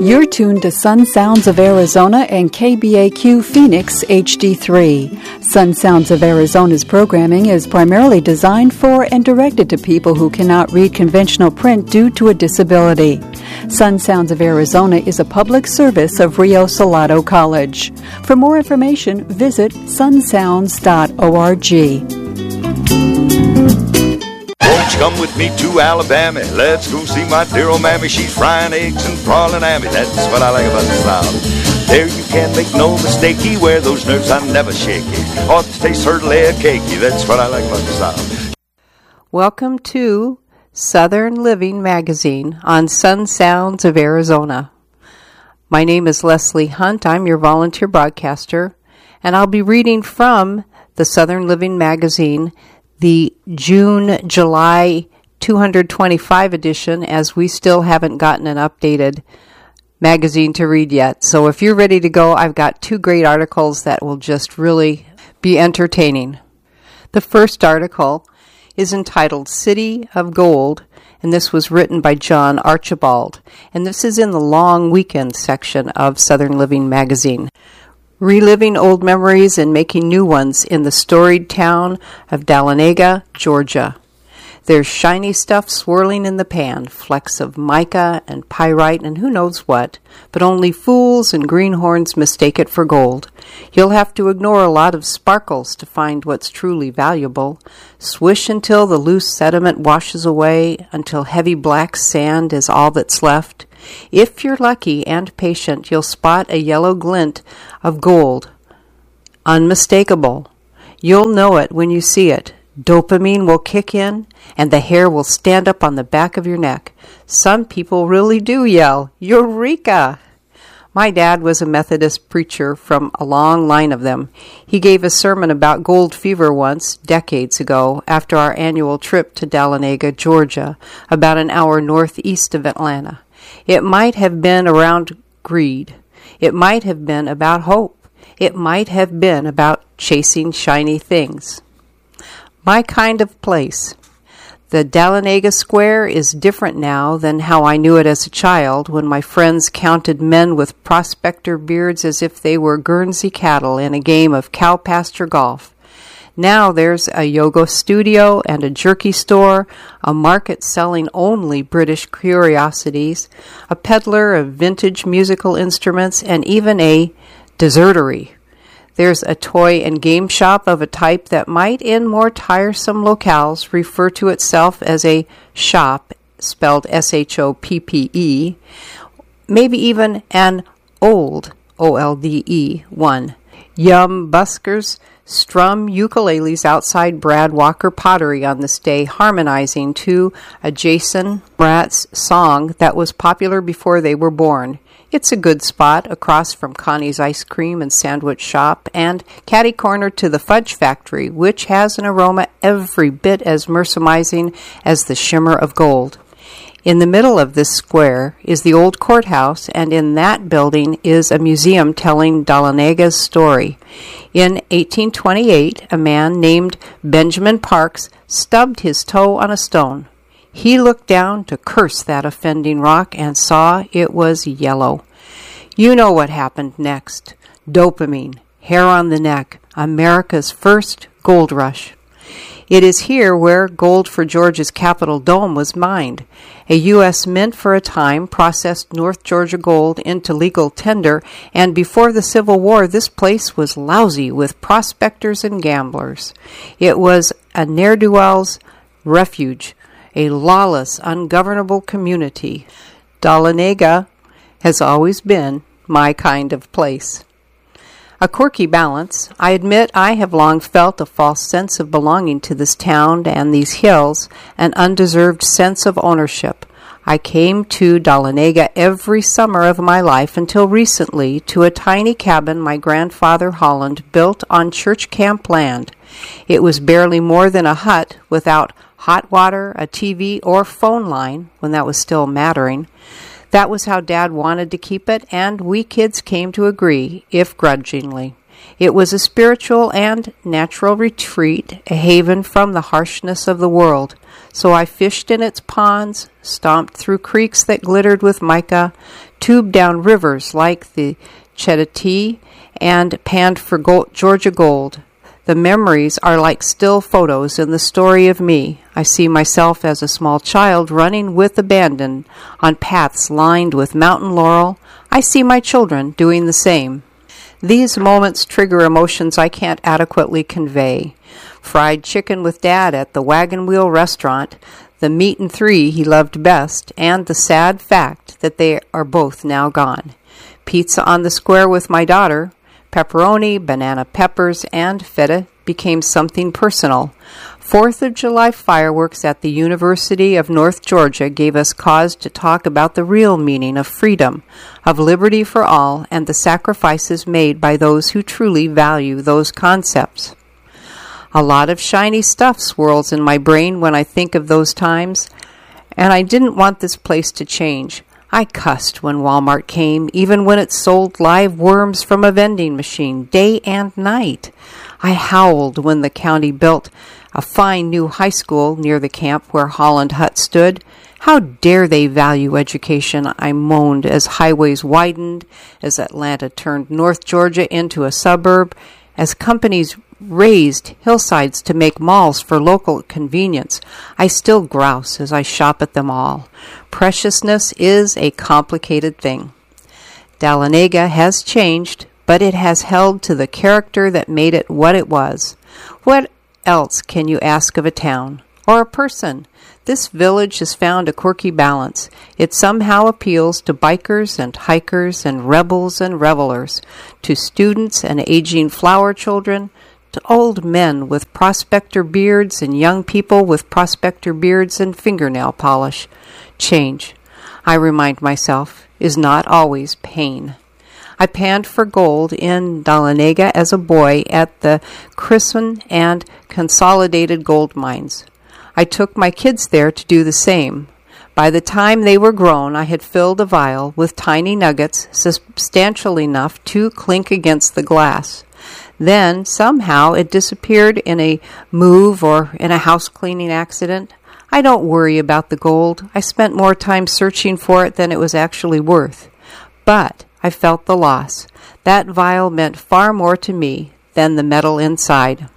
You're tuned to Sun Sounds of Arizona and KBAQ Phoenix HD3. Sun Sounds of Arizona's programming is primarily designed for and directed to people who cannot read conventional print due to a disability. Sun Sounds of Arizona is a public service of Rio Salado College. For more information, visit sunsounds.org. Come with me to Alabama. Let's go see my dear old mammy. She's frying eggs and prawling ammy. That's what I like about the South. There you can't make no mistakey. Where those nerves are never shaky. Ought to taste her leg cakey. That's what I like about the South. Welcome to Southern Living Magazine on Sun Sounds of Arizona. My name is Leslie Hunt. I'm your volunteer broadcaster, and I'll be reading from the Southern Living Magazine, the June-July 225 edition, as we still haven't gotten an updated magazine to read yet. So if you're ready to go, I've got two great articles that will just really be entertaining. The first article is entitled City of Gold, and this was written by John Archibald, and this is in the long weekend section of Southern Living Magazine. Reliving old memories and making new ones in the storied town of Dahlonega, Georgia. There's shiny stuff swirling in the pan, flecks of mica and pyrite and who knows what, but only fools and greenhorns mistake it for gold. You'll have to ignore a lot of sparkles to find what's truly valuable. Swish until the loose sediment washes away, until heavy black sand is all that's left. If you're lucky and patient, you'll spot a yellow glint of gold. Unmistakable. You'll know it when you see it. Dopamine will kick in, and the hair will stand up on the back of your neck. Some people really do yell, Eureka! My dad was a Methodist preacher from a long line of them. He gave a sermon about gold fever once, decades ago, after our annual trip to Dahlonega, Georgia, about an hour northeast of Atlanta. It might have been around greed. It might have been about hope. It might have been about chasing shiny things. My kind of place. The Dahlonega Square is different now than how I knew it as a child, when my friends counted men with prospector beards as if they were Guernsey cattle in a game of cow pasture golf. Now there's a yoga studio and a jerky store, a market selling only British curiosities, a peddler of vintage musical instruments, and even a dessertery. There's a toy and game shop of a type that might, in more tiresome locales, refer to itself as a shop, spelled S-H-O-P-P-E, maybe even an old, O-L-D-E, one. Yum buskers strum ukuleles outside Brad Walker Pottery on this day, harmonizing to a Jason Mraz song that was popular before they were born. It's a good spot across from Connie's Ice Cream and Sandwich Shop and catty corner to the Fudge Factory, which has an aroma every bit as mesmerizing as the shimmer of gold. In the middle of this square is the old courthouse, and in that building is a museum telling Dahloneg's story. In 1828, a man named Benjamin Parks stubbed his toe on a stone. He looked down to curse that offending rock and saw it was yellow. You know what happened next. Dopamine, hair on the neck, America's first gold rush. It is here where gold for Georgia's Capitol Dome was mined. A U.S. Mint for a time processed North Georgia gold into legal tender, and before the Civil War, this place was lousy with prospectors and gamblers. It was a ne'er-do-well's refuge, a lawless, ungovernable community. Dahlonega has always been my kind of place. A quirky balance. I admit I have long felt a false sense of belonging to this town and these hills, an undeserved sense of ownership. I came to Dahlonega every summer of my life until recently to a tiny cabin my grandfather Holland built on church camp land. It was barely more than a hut without hot water, a TV, or phone line, when that was still mattering. That was how Dad wanted to keep it, and we kids came to agree, if grudgingly. It was a spiritual and natural retreat, a haven from the harshness of the world. So I fished in its ponds, stomped through creeks that glittered with mica, tubed down rivers like the Chetati, and panned for Georgia gold. The memories are like still photos in the story of me. I see myself as a small child running with abandon on paths lined with mountain laurel. I see my children doing the same. These moments trigger emotions I can't adequately convey. Fried chicken with Dad at the Wagon Wheel restaurant, the meat and three he loved best, and the sad fact that they are both now gone. Pizza on the square with my daughter, pepperoni, banana peppers, and feta became something personal. 4th of July fireworks at the University of North Georgia gave us cause to talk about the real meaning of freedom, of liberty for all, and the sacrifices made by those who truly value those concepts. A lot of shiny stuff swirls in my brain when I think of those times, and I didn't want this place to change. I cussed when Walmart came, even when it sold live worms from a vending machine, day and night. I howled when the county built a fine new high school near the camp where Holland Hut stood. How dare they value education, I moaned as highways widened, as Atlanta turned North Georgia into a suburb, as companies raised hillsides to make malls for local convenience. I still grouse as I shop at them all. Preciousness is a complicated thing. Dahlonega has changed, but it has held to the character that made it what it was. What else can you ask of a town or a person? This village has found a quirky balance. It somehow appeals to bikers and hikers and rebels and revelers, to students and aging flower children, to old men with prospector beards and young people with prospector beards and fingernail polish. Change, I remind myself, is not always pain. I panned for gold in Dahlonega as a boy at the Cresson and Consolidated Gold Mines. I took my kids there to do the same. By the time they were grown, I had filled a vial with tiny nuggets substantial enough to clink against the glass. Then, somehow, it disappeared in a move or in a house-cleaning accident. I don't worry about the gold. I spent more time searching for it than it was actually worth. But I felt the loss. That vial meant far more to me than the metal inside.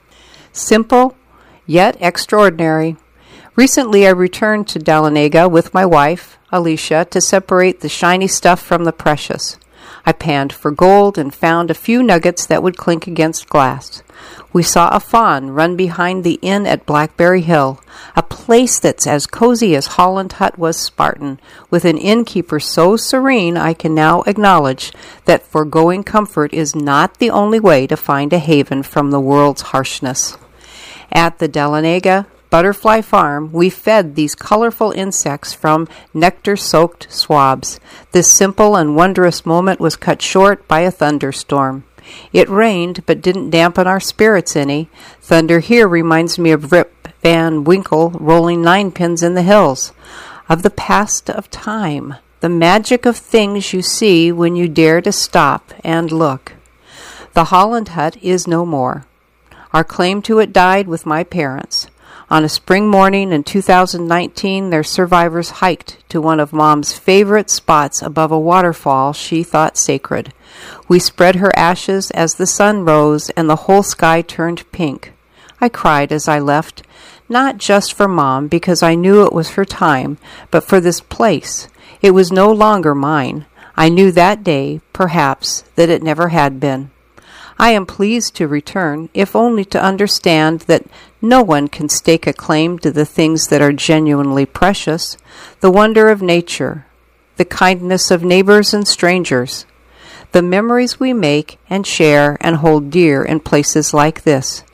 Simple, yet extraordinary. Recently, I returned to Dahlonega with my wife, Alicia, to separate the shiny stuff from the precious. I panned for gold and found a few nuggets that would clink against glass. We saw a fawn run behind the inn at Blackberry Hill, a place that's as cozy as Holland Hut was Spartan, with an innkeeper so serene I can now acknowledge that foregoing comfort is not the only way to find a haven from the world's harshness. At the Dahlonega Butterfly Farm, we fed these colorful insects from nectar-soaked swabs. This simple and wondrous moment was cut short by a thunderstorm. It rained, but didn't dampen our spirits any. Thunder here reminds me of Rip Van Winkle rolling 9 pins in the hills, of the past of time, the magic of things you see when you dare to stop and look. The Holland Hut is no more. Our claim to it died with my parents. On a spring morning in 2019, their survivors hiked to one of Mom's favorite spots above a waterfall she thought sacred. We spread her ashes as the sun rose and the whole sky turned pink. I cried as I left, not just for Mom, because I knew it was her time, but for this place. It was no longer mine. I knew that day, perhaps, that it never had been. I am pleased to return, if only to understand that no one can stake a claim to the things that are genuinely precious, the wonder of nature, the kindness of neighbors and strangers, the memories we make and share and hold dear in places like this.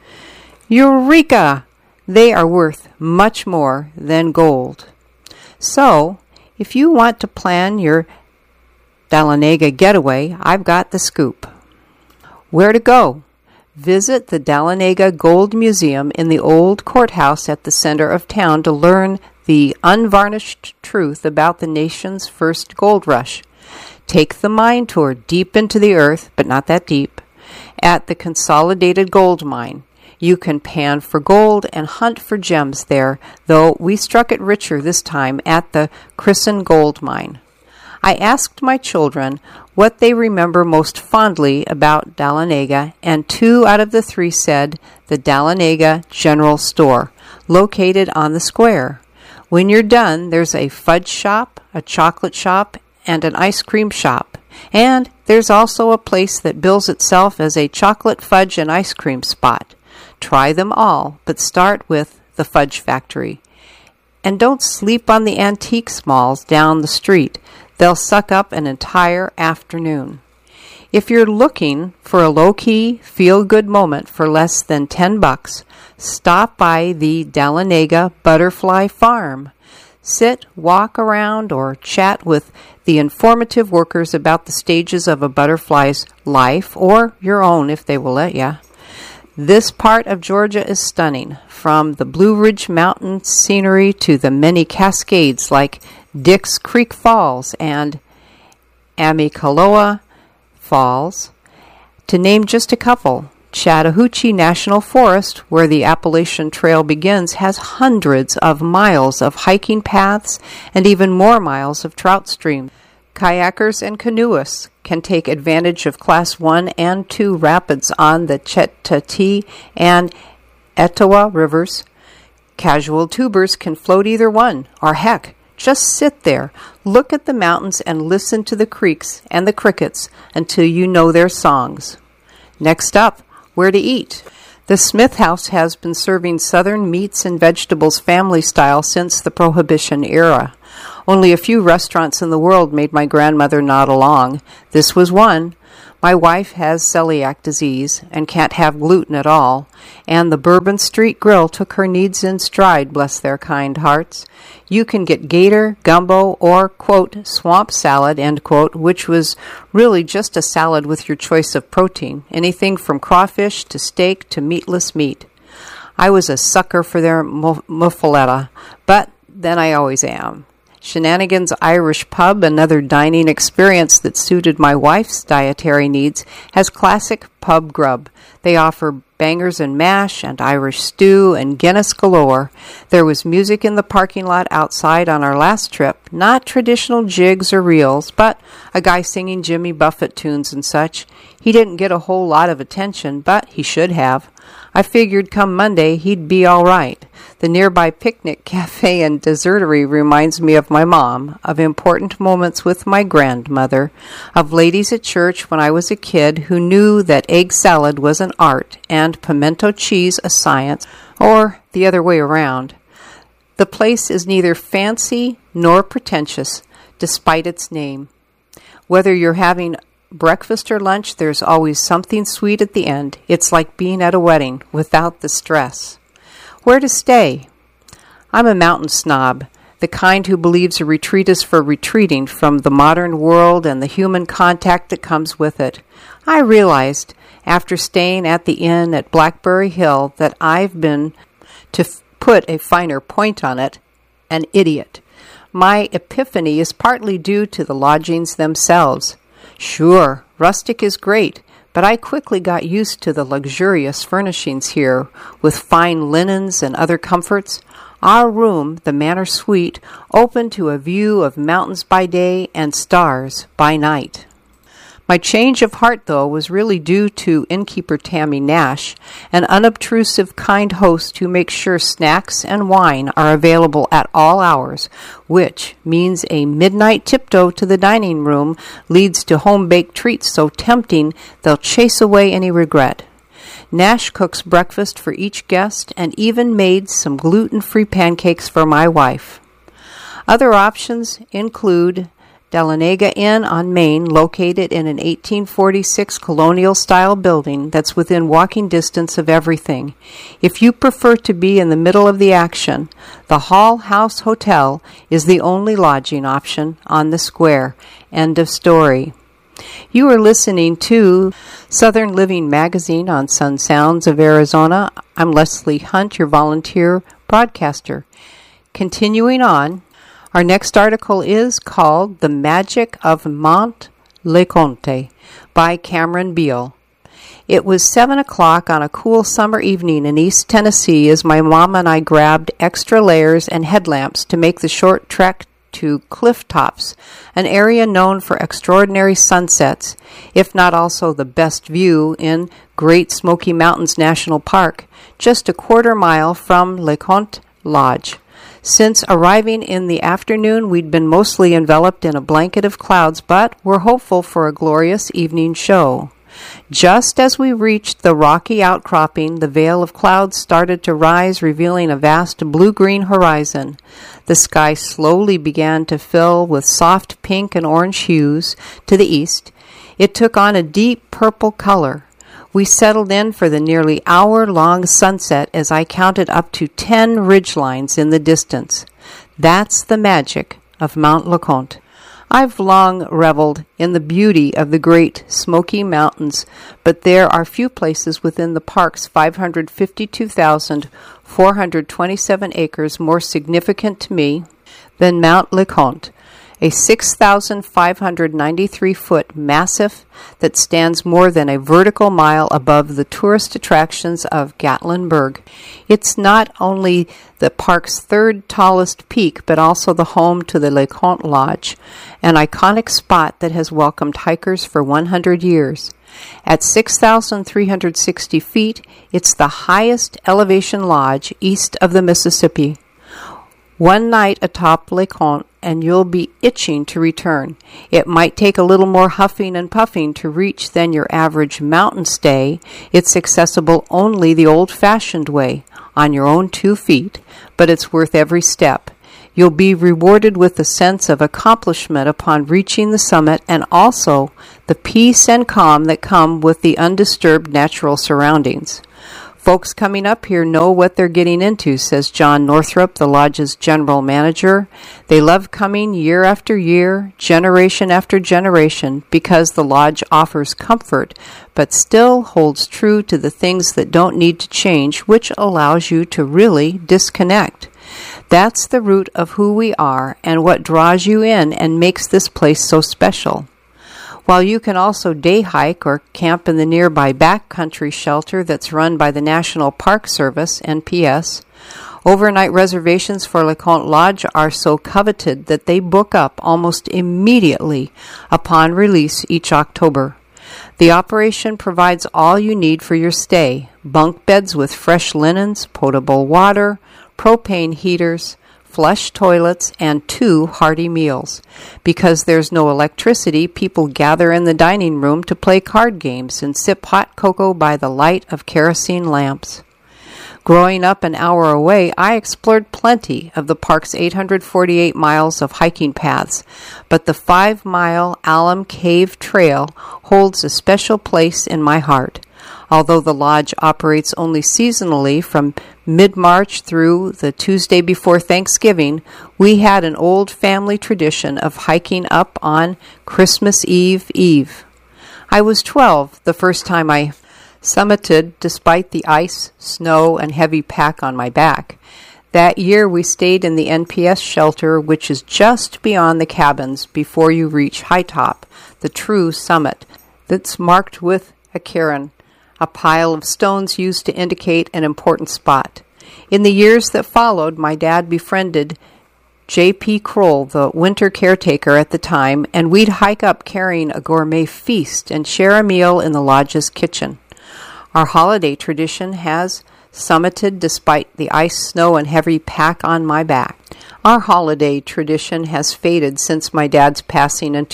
Eureka! They are worth much more than gold. So, if you want to plan your Dahlonega getaway, I've got the scoop. Where to go? Visit the Dahlonega Gold Museum in the old courthouse at the center of town to learn the unvarnished truth about the nation's first gold rush. Take the mine tour deep into the earth, but not that deep, at the Consolidated Gold Mine. You can pan for gold and hunt for gems there, though we struck it richer this time at the Crisson Gold Mine. I asked my children what they remember most fondly about Dahlonega, and 2 out of the 3 said the Dahlonega General Store, located on the square. When you're done, there's a fudge shop, a chocolate shop, and an ice cream shop. And there's also a place that bills itself as a chocolate fudge and ice cream spot. Try them all, but start with the Fudge Factory. And don't sleep on the antique smalls down the street. They'll suck up an entire afternoon. If you're looking for a low-key, feel-good moment for less than $10, stop by the Dahlonega Butterfly Farm. Sit, walk around, or chat with the informative workers about the stages of a butterfly's life, or your own if they will let you. This part of Georgia is stunning, from the Blue Ridge Mountain scenery to the many cascades like Dix Creek Falls and Amicaloa Falls, to name just a couple. Chattahoochee National Forest, where the Appalachian Trail begins, has hundreds of miles of hiking paths and even more miles of trout streams. Kayakers and canoeists can take advantage of Class 1 and 2 rapids on the Chetati and Etowah rivers. Casual tubers can float either one, or heck, just sit there, look at the mountains, and listen to the creeks and the crickets until you know their songs. Next up, where to eat. The Smith House has been serving Southern meats and vegetables family style since the Prohibition era. Only a few restaurants in the world made my grandmother nod along. This was one. My wife has celiac disease and can't have gluten at all, and the Bourbon Street Grill took her needs in stride, bless their kind hearts. You can get gator, gumbo, or, quote, swamp salad, end quote, which was really just a salad with your choice of protein, anything from crawfish to steak to meatless meat. I was a sucker for their muffaletta, but then I always am. Shenanigans Irish Pub, another dining experience that suited my wife's dietary needs, has classic pub grub. They offer bangers and mash and Irish stew and Guinness galore. There was music in the parking lot outside on our last trip, not traditional jigs or reels, but a guy singing Jimmy Buffett tunes and such. He didn't get a whole lot of attention, but he should have. I figured come Monday he'd be all right. The nearby picnic cafe and dessertery reminds me of my mom, of important moments with my grandmother, of ladies at church when I was a kid who knew that egg salad was an art and pimento cheese a science, or the other way around. The place is neither fancy nor pretentious, despite its name. Whether you're having breakfast or lunch, there's always something sweet at the end. It's like being at a wedding without the stress. Where to stay? I'm a mountain snob, the kind who believes a retreat is for retreating from the modern world and the human contact that comes with it. I realized, after staying at the inn at Blackberry Hill, that I've been, to put a finer point on it, an idiot. My epiphany is partly due to the lodgings themselves. Sure, rustic is great, but I quickly got used to the luxurious furnishings here, with fine linens and other comforts. Our room, the Manor Suite, opened to a view of mountains by day and stars by night. My change of heart, though, was really due to innkeeper Tammy Nash, an unobtrusive, kind host who makes sure snacks and wine are available at all hours, which means a midnight tiptoe to the dining room leads to home-baked treats so tempting they'll chase away any regret. Nash cooks breakfast for each guest and even made some gluten-free pancakes for my wife. Other options include Dahlonega Inn on Main, located in an 1846 colonial-style building that's within walking distance of everything. If you prefer to be in the middle of the action, the Hall House Hotel is the only lodging option on the square. End of story. You are listening to Southern Living Magazine on Sun Sounds of Arizona. I'm Leslie Hunt, your volunteer broadcaster. Continuing on, our next article is called The Magic of Mont LeConte by Cameron Beal. It was 7 o'clock on a cool summer evening in East Tennessee as my mom and I grabbed extra layers and headlamps to make the short trek to Cliff Tops, an area known for extraordinary sunsets, if not also the best view in Great Smoky Mountains National Park, just a quarter mile from LeConte Lodge. Since arriving in the afternoon, we'd been mostly enveloped in a blanket of clouds, but were hopeful for a glorious evening show. Just as we reached the rocky outcropping, the veil of clouds started to rise, revealing a vast blue-green horizon. The sky slowly began to fill with soft pink and orange hues to the east. It took on a deep purple color. We settled in for the nearly hour-long sunset as I counted up to 10 ridgelines in the distance. That's the magic of Mount LeConte. I've long reveled in the beauty of the Great Smoky Mountains, but there are few places within the park's 552,427 acres more significant to me than Mount LeConte, a 6,593-foot massif that stands more than a vertical mile above the tourist attractions of Gatlinburg. It's not only the park's third tallest peak, but also the home to the LeConte Lodge, an iconic spot that has welcomed hikers for 100 years. At 6,360 feet, it's the highest elevation lodge east of the Mississippi. One night atop LeConte, and you'll be itching to return. It might take a little more huffing and puffing to reach than your average mountain stay. It's accessible only the old-fashioned way, on your own 2 feet, but it's worth every step. You'll be rewarded with a sense of accomplishment upon reaching the summit, and also the peace and calm that come with the undisturbed natural surroundings. Folks coming up here know what they're getting into, says John Northrup, the lodge's general manager. They love coming year after year, generation after generation, because the lodge offers comfort, but still holds true to the things that don't need to change, which allows you to really disconnect. That's the root of who we are and what draws you in and makes this place so special. While you can also day hike or camp in the nearby backcountry shelter that's run by the National Park Service, NPS, overnight reservations for LeConte Lodge are so coveted that they book up almost immediately upon release each October. The operation provides all you need for your stay: bunk beds with fresh linens, potable water, propane heaters, flush toilets, and 2 hearty meals. Because there's no electricity, people gather in the dining room to play card games and sip hot cocoa by the light of kerosene lamps. Growing up an hour away, I explored plenty of the park's 848 miles of hiking paths, but the 5-mile Alum Cave Trail holds a special place in my heart. Although the lodge operates only seasonally from mid-March through the Tuesday before Thanksgiving, we had an old family tradition of hiking up on Christmas Eve. I was 12 the first time I summited despite the ice, snow, and heavy pack on my back. That year we stayed in the NPS shelter, which is just beyond the cabins before you reach High Top, the true summit, that's marked with a cairn, a pile of stones used to indicate an important spot. In the years that followed, my dad befriended J.P. Kroll, the winter caretaker at the time, and we'd hike up carrying a gourmet feast and share a meal in the lodge's kitchen. Our holiday tradition has summited despite the ice, snow, and heavy pack on my back. Our holiday tradition has faded since my dad's passing in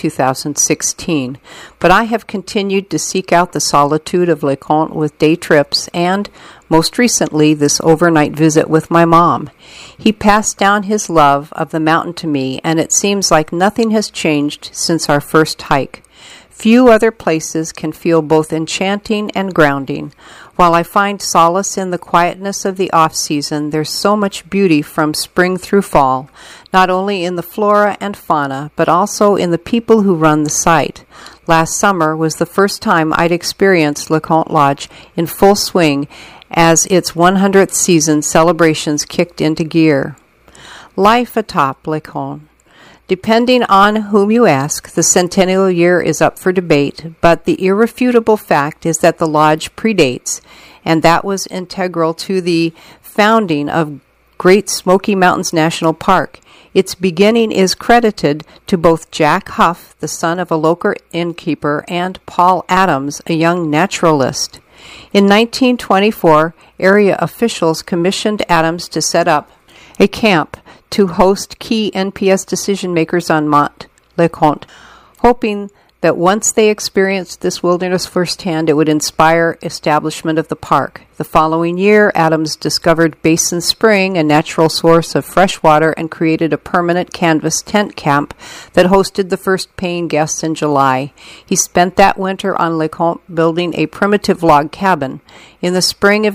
2016, but I have continued to seek out the solitude of LeConte with day trips and, most recently, this overnight visit with my mom. He passed down his love of the mountain to me, and it seems like nothing has changed since our first hike. Few other places can feel both enchanting and grounding. While I find solace in the quietness of the off-season, there's so much beauty from spring through fall, not only in the flora and fauna, but also in the people who run the site. Last summer was the first time I'd experienced LeConte Lodge in full swing as its 100th season celebrations kicked into gear. Life atop LeConte. Depending on whom you ask, the centennial year is up for debate, but the irrefutable fact is that the lodge predates, and that was integral to the founding of Great Smoky Mountains National Park. Its beginning is credited to both Jack Huff, the son of a local innkeeper, and Paul Adams, a young naturalist. In 1924, area officials commissioned Adams to set up a camp to host key NPS decision-makers on Mont LeConte, hoping that once they experienced this wilderness firsthand, it would inspire establishment of the park. The following year, Adams discovered Basin Spring, a natural source of fresh water, and created a permanent canvas tent camp that hosted the first paying guests in July. He spent that winter on LeConte building a primitive log cabin. In the spring of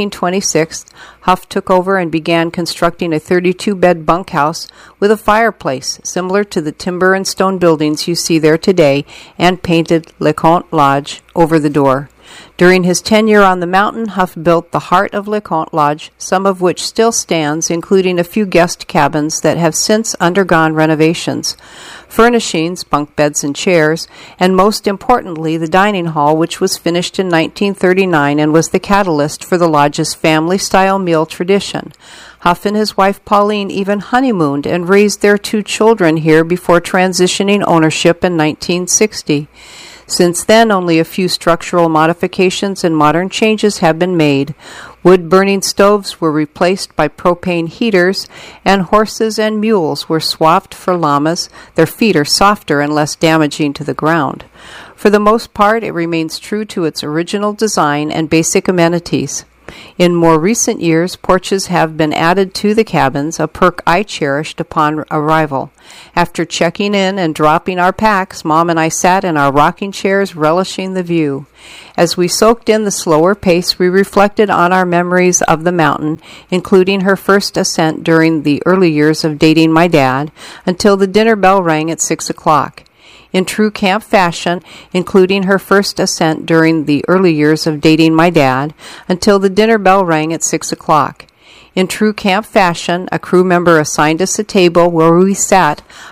1926, Huff took over and began constructing a 32-bed bunkhouse with a fireplace, similar to the timber and stone buildings you see there today, and painted LeConte Lodge over the door. During his tenure on the mountain, Huff built the heart of LeConte Lodge, some of which still stands, including a few guest cabins that have since undergone renovations, furnishings, bunk beds and chairs, and most importantly, the dining hall, which was finished in 1939 and was the catalyst for the lodge's family-style meal tradition. Huff and his wife Pauline even honeymooned and raised their 2 children here before transitioning ownership in 1960. Since then, only a few structural modifications and modern changes have been made. Wood-burning stoves were replaced by propane heaters, and horses and mules were swapped for llamas. Their feet are softer and less damaging to the ground. For the most part, it remains true to its original design and basic amenities. In more recent years, porches have been added to the cabins, a perk I cherished upon arrival. After checking in and dropping our packs, Mom and I sat in our rocking chairs, relishing the view. As we soaked in the slower pace, we reflected on our memories of the mountain, including her first ascent during the early years of dating my dad, until the dinner bell rang at 6 o'clock. In true camp fashion, including her first ascent during the early years of dating my dad, until the dinner bell rang at 6 o'clock. In true camp fashion, a crew member assigned us a table where we sat